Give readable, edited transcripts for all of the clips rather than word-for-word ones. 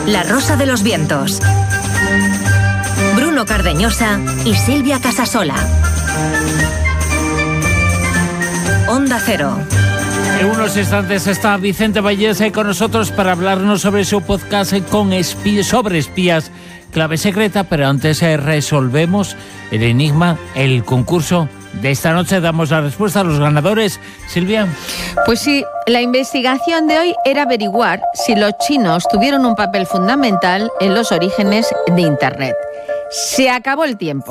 La Rosa de los Vientos. Bruno Cardeñosa y Silvia Casasola. Onda Cero. En unos instantes está Vicente Vallés con nosotros para hablarnos sobre su podcast sobre espías, Clave Secreta, pero antes resolvemos el enigma, el concurso de esta noche. Damos la respuesta a los ganadores. Silvia. Pues sí, la investigación de hoy era averiguar si los chinos tuvieron un papel fundamental en los orígenes de Internet. Se acabó el tiempo.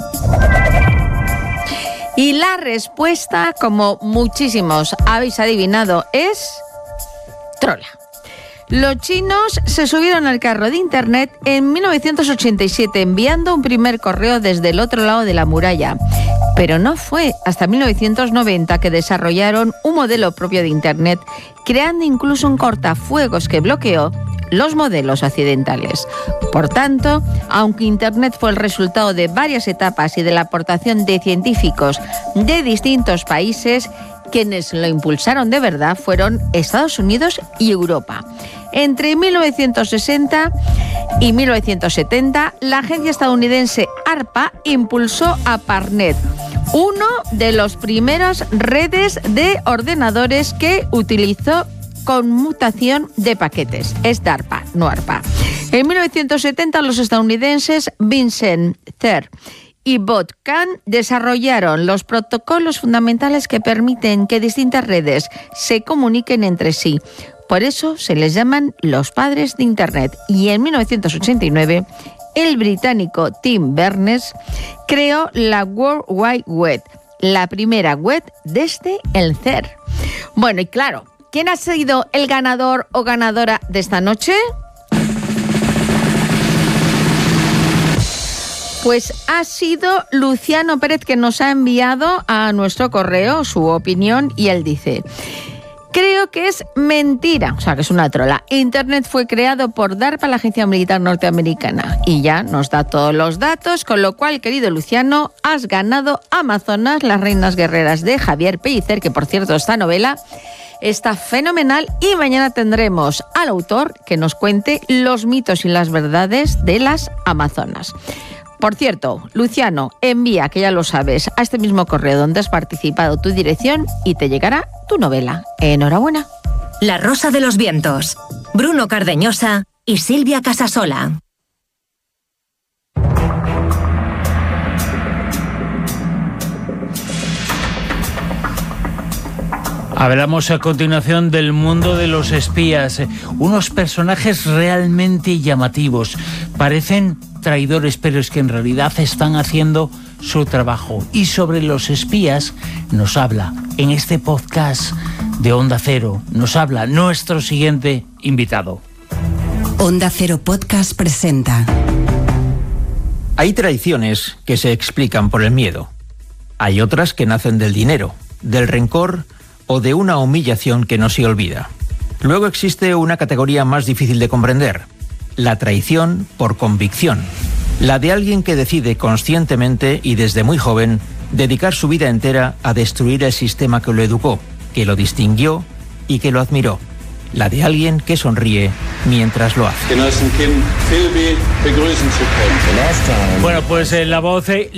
Y la respuesta, como muchísimos habéis adivinado, es trola. Los chinos se subieron al carro de Internet en 1987 enviando un primer correo desde el otro lado de la muralla. Pero no fue hasta 1990 que desarrollaron un modelo propio de Internet, creando incluso un cortafuegos que bloqueó los modelos occidentales. Por tanto, aunque Internet fue el resultado de varias etapas y de la aportación de científicos de distintos países, quienes lo impulsaron de verdad fueron Estados Unidos y Europa. Entre 1960 y 1970, la agencia estadounidense ARPA impulsó ARPANET, uno de los primeros redes de ordenadores que utilizó conmutación de paquetes. Es DARPA, no ARPA. En 1970, los estadounidenses Vincent Cerf y Bob Kahn desarrollaron los protocolos fundamentales que permiten que distintas redes se comuniquen entre sí. Por eso se les llaman los padres de Internet. Y en 1989, el británico Tim Berners creó la World Wide Web, la primera web desde el CERN. Bueno, y claro, ¿quién ha sido el ganador o ganadora de esta noche? Pues ha sido Luciano Pérez, que nos ha enviado a nuestro correo su opinión, y él dice: creo que es mentira, o sea, que es una trola. Internet fue creado por DARPA, la agencia militar norteamericana, y ya nos da todos los datos, con lo cual, querido Luciano, has ganado Amazonas, las reinas guerreras de Javier Pellicer, que por cierto esta novela está fenomenal, y mañana tendremos al autor que nos cuente los mitos y las verdades de las Amazonas. Por cierto, Luciano, envía, que ya lo sabes, a este mismo correo donde has participado tu dirección y te llegará tu novela. Enhorabuena. La Rosa de los Vientos. Bruno Cardeñosa y Silvia Casasola. Hablamos a continuación del mundo de los espías. Unos personajes realmente llamativos. Parecen traidores, pero es que en realidad están haciendo su trabajo. Y sobre los espías nos habla en este podcast de Onda Cero, nos habla nuestro siguiente invitado. Onda Cero Podcast presenta. Hay traiciones que se explican por el miedo. Hay otras que nacen del dinero, del rencor o de una humillación que no se olvida. Luego existe una categoría más difícil de comprender: la traición por convicción, la de alguien que decide conscientemente y desde muy joven dedicar su vida entera a destruir el sistema que lo educó, que lo distinguió y que lo admiró, la de alguien que sonríe mientras lo hace. Bueno, pues la voz